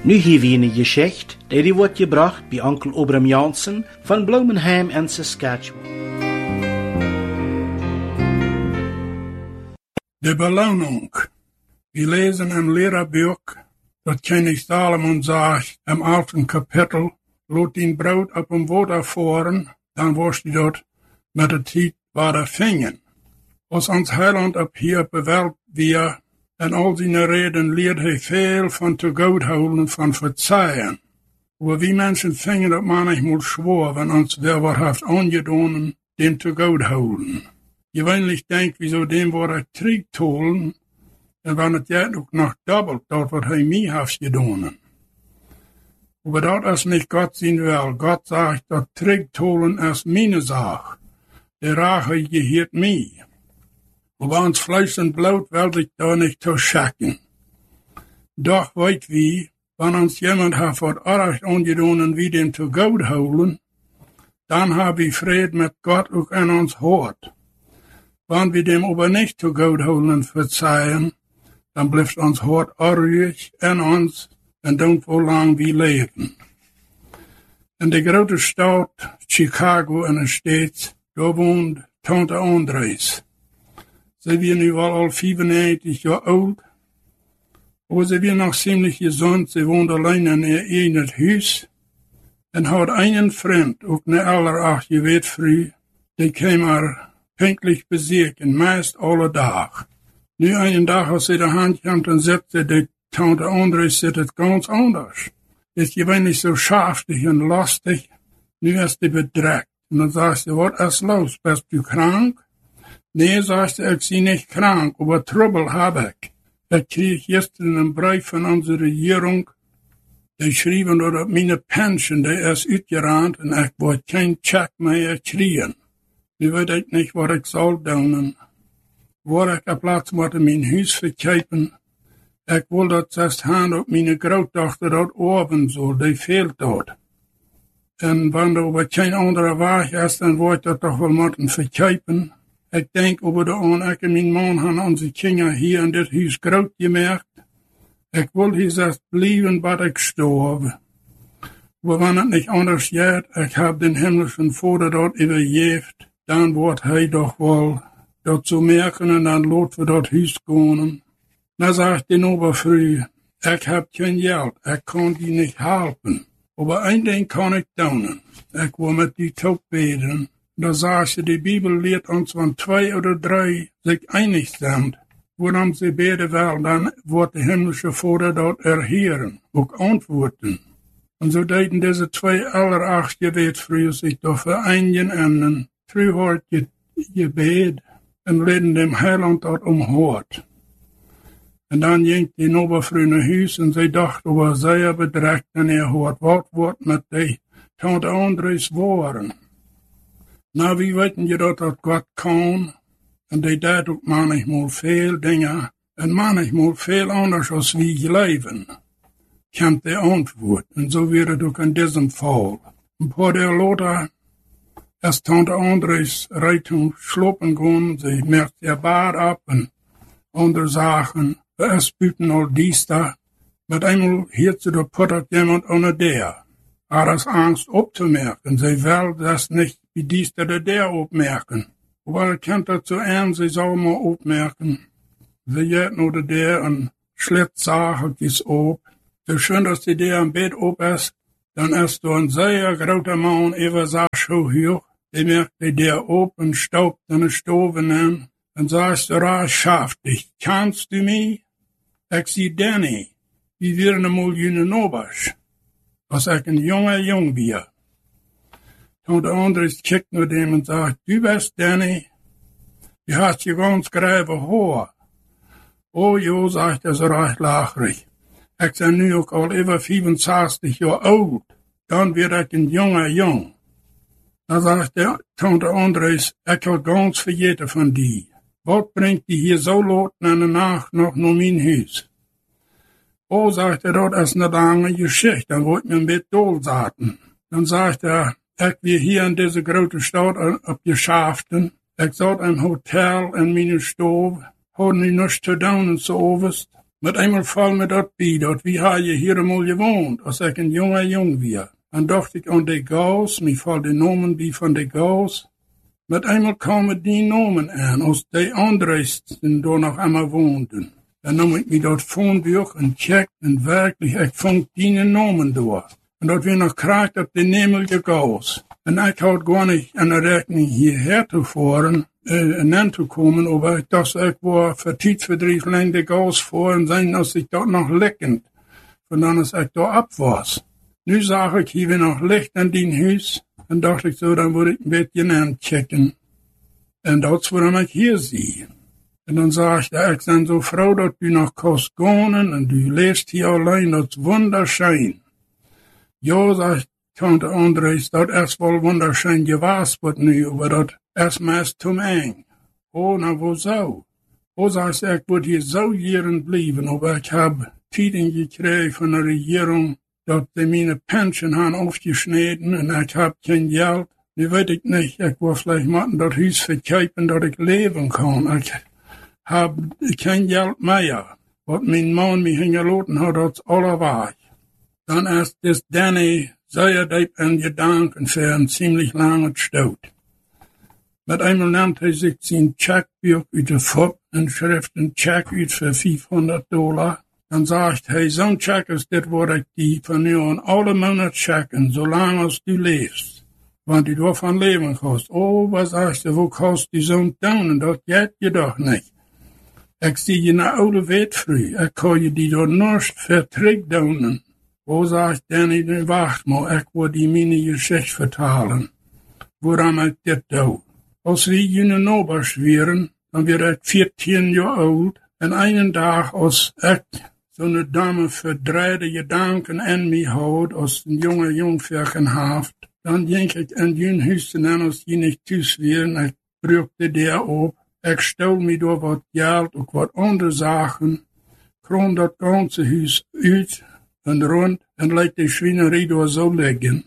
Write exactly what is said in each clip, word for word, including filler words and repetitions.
Nu hier weer een geschichte, die wordt gebracht bij onkel Obram Jansen van Bloemenheim in Saskatchewan. De beloning. We lezen im Lehrerbuch, dat König Salomon sagt, im alten Kapitel, laat den brood op een water voeren, dan worst je dat met de tijd water vingen. Als ons heiland op hier op de wereld weer, en al zijn reden leert hij veel van te goed houden van verzeihen. Maar wie mensen vingen dat manchmal schwor, wenn ons wer wat heeft aangedaan, dem te goed houden. Gewöhnlich denkt wie zo dem wat hij terugtolen, en wanneer het jij ook nog dubbelt, dat wat hij mij heeft gedaan. Maar dat is niet God zijn wil. God sagt, dat terugtolen is mijn zaak. De rache geheert mij. Aber ons Fleisch und Blut will ich da nicht zu schacken. Doch weet wie, wenn uns jemand hat wat erg angedaan und wie dem zu gut holen, dann hab ich Frieden mit Gott auch in uns Hort. Wenn wir dem aber nicht zu gut holen und verzeihen, dann bleibt uns Hort ruhig in uns und don't wo lang wir leben. In der großen Stadt Chicago in den States, da wohnt Tante Andres. Sie wir nu al al vijfennegentig jaar oud. Aber sie wir noch ziemlich gesund. Sie wohnt allein in ihr eigenes Haus. Und hat einen Freund, auch ne aller acht Jahre früh, die kam er pünktlich besuchen, meist alle Tag. Nu einen Tag, als sie die Hand kommt, dann sagte die Tante Andres, sieht es ganz anders. Ist gewöhnlich so schaftig und lustig. Nu ist die bedreckt. Und dann sagt sie, was ist los? Bist du krank? Nee, sagst du, ich bin nicht krank, aber Trouble habe ich. Ich krieg gestern einen Brief von unserer Regierung, die schrieben, dass meine Pension, die ist ausgerannt und ich wollte keinen Check mehr kriegen. Nu weet ich nicht, was ich soll tun. Wo ich einen Platz mit mein Haus verkaufen. Ich will das erst haben, ob meine Großtochter dort oben soll, die fehlt dort. Und wenn da aber kein anderer Weg ist, dann wollte ich das doch wohl mit verkaufen. Ich denk over de aan, ik en mijn man haben onze Kinder hier in dit huis groot gemerkt. Ich will hier zelfs blijven wat ik storbe. Aber wenn es nicht anders geht, ich hab den himmlischen Vater dort übergeben, dann wird hij doch wohl dort zu merken und dann lot wir dort Huis gehen. Dann sagt die Oberfrüh, ich hab kein Geld, ich kann die nicht helfen. Aber ein Ding kann ich tun. Ich will mit die Tod beten. Da sagt sie, die Bibel lehrt uns, wenn zwei oder drei sich einig sind, woran sie beten wollen, dann wird der himmlische Vater dort erhören, auch antworten. Und so deden diese zwei aller acht Gebet früher sich doch vereinigen in ein frühhort Gebet und leden dem Heiland dort umhört. Und dann ging die Oberfrüh nach Hus und sie dachte, aber sehr bedreckt, und er hört, was wird mit die Tante Andres waren. Na, wie weten je dat dat Gott kann? Und die deed ook manchmal veel dingen, en manchmal veel anders als wie leven. Kent de antwoord, en zo wird het ook in diesem Fall. Ein paar der later, als Tante Andres Reitung schlopen kon, sie merkt ihr Bart ab und andere Sachen, es büten all dies da, mit einmal hielt sie der Puttert jemand ohne der. Er ist Angst abzumerken, sie will das nicht wie dies oder der opmerken. Hoewel ik kent dat zo aan, ze zou maar opmerken. Ze jetten oder der en schlet zageltjes op. Zo schön, dass die der am Bett op ist, dann ist du ein sehr großer Mann, über so hoch. Die merkt die der op und staubt seine Stoven an. Und sagst du, rasch schaff dich, kannst du mich? Ich sieh Danny, wie wir ne mal jüne Nobasch. Was ich ein junger Jung wir. Und der andere kijkt naar dem und sagt, du bist Danny, du hast je ganz gräve Haar. Oh jo, sagt er so recht lacherig. Ich bin nu auch al über fünfundsechzig Jahre alt. Dann wird ich ein junger Jung. Da sagt der Tante Andres, ich hab ganz vergeten von dir. Was bringt die hier so laut in der Nacht noch nur mein Haus? Oh, sagt er, das ist eine lange Geschichte, dann wollt mir ein bisschen durchsaten. Dann sagt er, ich wir hier in dieser großen Stadt abgeschaften. Ich satt im Hotel in meine Stube, hat nie nichts zu tun und so oberst. Met eenmaal val me dat bij, dat wie ha je hier eenmaal gewoond, als ik een jonge jong weer. Dan dacht ik aan de gaus, me val de nomen bij van de gaus. Met eenmaal kwamen die nomen aan, als de anderen door nog einmal woonden. Dan nam ik me dat phoneboek en check en werkelijk, ik vond die nomen door. En dat weer nog kraakt op de nemelige gaus. En ik had gewoon niet aan de rekening hierher te voeren, uh, en aan te komen, aber ik dacht, ik wou voor tijdverdrijf lang de gaus voor en zijn als ik dat nog lekkend, van dan als ik daar ab was. Nu zag ik hier weer nog licht aan die huis, en dacht ik zo, dan moet ik een beetje aanchecken. En dat is waarom ik hier zie. En dan zag ik, ik ben zo vrouw dat u nog kost gaan, en u leest hier alleen, dat is wunderschön. Ja, zegt Tante Andres, dat is wel wunderschön gewas wordt nu, aber dat is meest te eng. Oh, nou, wozo? Oh, zegt ik, word hier zo jaren blijven, aber ik heb tijden gekregen van de regering, dat ze mijn pension hebben afgesneden, en ik heb geen geld. Nu weet ik niet, ik wil vielleicht moeten dat huis verkopen, dat ik leven kan. Ik heb geen geld meer. Wat mijn man me hingelaten had, dat is alle weg. Dan is dus Danny zeer diep in gedanken voor een ziemlich lange stoot. Met eenmaal neemt hij zich zijn checkboek uit de fop en schrijft een check uit voor vijfhonderd dollar. Dan zegt hij, zo'n check is dit word ik die van nu aan alle maanden checken, zolang als du leeft. Want u daarvan leven kost. Oh, wat zegt je, hoe kost die zo'n tonen? Dat weet je toch niet. Ik zie je naar oude weetvrouw. Ik kan je die door Norst vertrek doen. Oh, zegt Danny, wacht maar, ik wil die mine gezicht vertalen. Waarom ik dit doe. Als we jullie nobers wären, dan weer ik veertien jaar oud. En een dag als ik zo'n dame verdreide gedanken in me houd, als een jonge jongverken haft, dan denk ik in jullie huis en als je niet thuis wären, ik brukte der op. Ik stel me door wat geld, ook wat andere zaken, kroon dat ganze huis uit en rond en laat de schweinerij door zo liggen.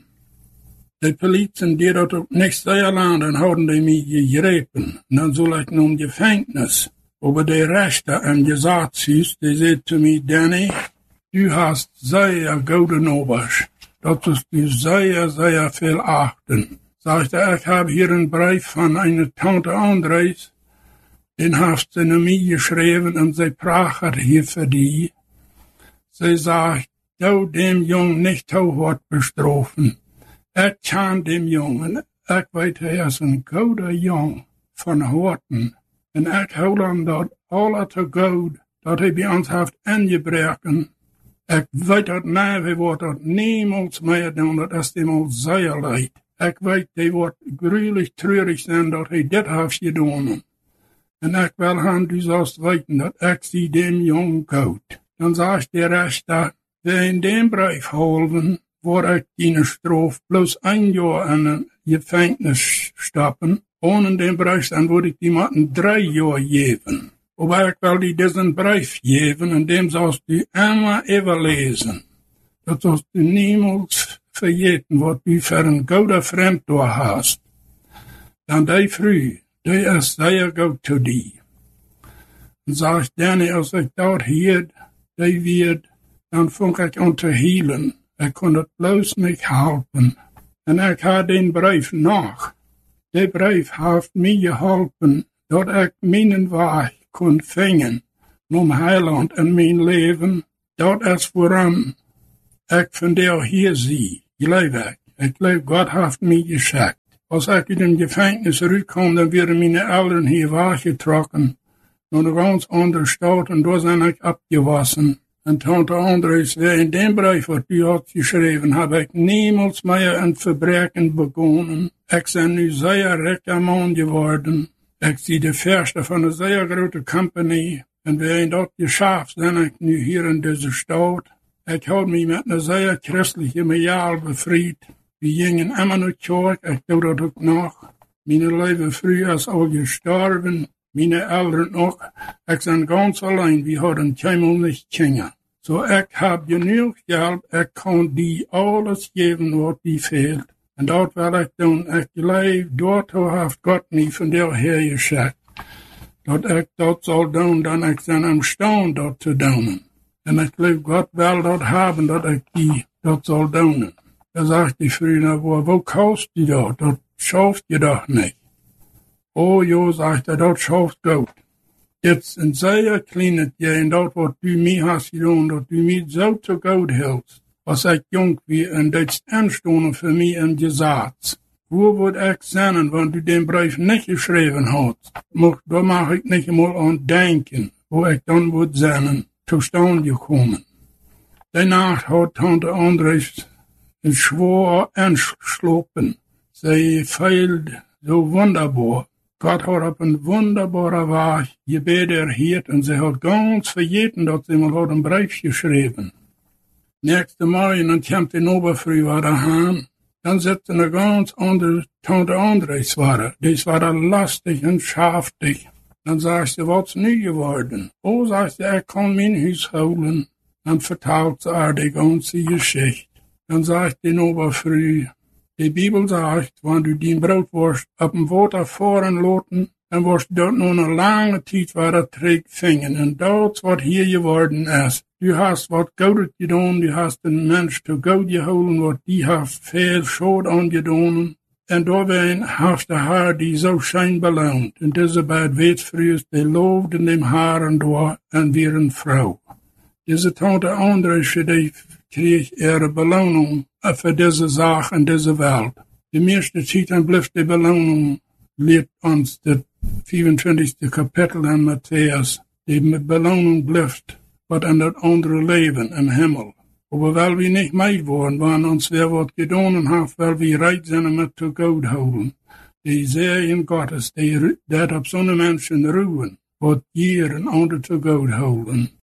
De politie die dat ook niks zeer lang, dan houden die me gegrepen. En dan zal ik naar gevangenis. Aber de rechter en gezatshuis, die zei te me, Danny, du hast zeer goede nobers. Dat is du zeer, zeer veel achten. Sagte, ik heb hier een brief van een Tante Andres. Den heeft ze naar mij geschreven en zij praat hier voor die. Zij zegt, jou dem jong niet te hard bestrafen. Ik kan dem jongen, ik weet hij is een goede jong van harten. En ik hou hem dat alle te goed, dat hij bij ons heeft ingebreken. Ik weet dat nee, hij wordt dat niemals meer doen, dat is hem al zeer leid. Ik weet, hij wordt gruwelijk treurig zijn dat hij dit heeft gedaan. En ik wil hem dus als weten dat ik zie dem jong goed. Dan zegt de rechter, we in dem brief houden, word ik die straf plus een jaar in een gevangenis stappen. Ohne den brief, dan word ik die matten drie jaar geven. Aber ik wil die diesen brief geven, en dem zoals du immer even lezen. Dat zoals du niemals vergeten, wat du voor een goede vriend door hast. Dan die vrouw, die is zeer goed to die. En zegt Danny, als ik dat hier, die wird, dan vond ik aan te hielen. Ik kon het bloos niet helpen. En ik had den brief nog. De brief heeft mij geholpen, dat ik mijn weg kon vinden, om heiland in mijn leven. Dat is waarom ik vandaag hier zie. Geloof ik. Ik geloof, God heeft mij geschickt. Als ik in de gevangenis terugkom, dan werden mijn ouderen hier weggetrokken, naar een ganz andere stad, en daar zijn ik opgewassen. En Tante Andres, in dem brief wat u had geschreven, heb ik niemals meer een verbreken begonnen. Ik ben nu zeer rijke man geworden. Ik zie de verste van een zeer grote company. En we in dat geschaft zijn ik nu hier in deze stad. Ik houd me met een zeer christelijke mejaal bevrijd. We gingen immer naar kerk, ik doe dat ook nog. Mijn lieve vrouw is al gestorven. Meine Eltern ook. Ik ben ganz alleen, we hadden keinmal nicht kinderen. So ik heb genoeg geld, ik kan die alles geven wat die fehlt. En dat wil ik doen. Ik geloof, daartoe heeft God mij van der Heer geschickt. Dat ik dat zal doen, dan ik ben am Staan dat te doen. En ik geloof God wel dat hebben dat ik die dat zal doen. Dan zegt die vriend, wo, wo kaust je dat? Dat schaft je toch niet. Oh jo, zegt hij, dat schaft goed. Jetzt een zeer kleine en dat wat du mij hast gedaan, dat du mij zo te goed hield. Als ik jong wie en dat aanstonden voor mij in gezet. Hoe wordt ik zijn, want u den brief niet geschreven had? Mocht, daar mag ik niet eenmaal aan denken, hoe ik dan wordt zijn, toestand gekomen. Daarna had tante Andres een zwaar aangeslopen. Zij feilt zo wonderbaar. God had op een wunderbare weg gebeden erhield en ze had ganz vergeten dat ze mal had een brief geschreven. Nächste morgen, dan komt de oberfrüh weer aan. Dan zit een ganz andere tante Andres waren. Die waren lastig en schaftig. Dan zegt ze, wat is nu geworden? Oh, zegt ze, ik kan mijn huis houden. Dan vertelt ze haar die ganze Geschichte. Dan zegt de oberfrüh, de Bibel zegt, wanneer du die broodworst op een water voren laten, dan wordt dat nog een lange tijd waar het terug vingen. En dat is wat hier geworden is. Du hast wat Gutes gedaan, du hast den Mensch te goed gehouden, wat die hast veel schade aangedaan. En daarbij hast de Haar die zo schijn beloond. En deze bij het weetvruis, die loofden dem Haren door en weer een vrouw. Deze tante Andres, die kreeg ihre beloning voor deze zaak en deze wereld. De meeste tijd blijft de beloning, leert ons het vierentwintigste kapitel in Matthäus. De beloning blijft wat in dat andere leven im Himmel. Hoewel we niet meid worden, wanneer ons weer wat gedaan heeft, wel we reit zijn om het te goed houden. Die zeeën Gottes, die dat op zo'n mensen ruwen, wat hier een ander te goed houden.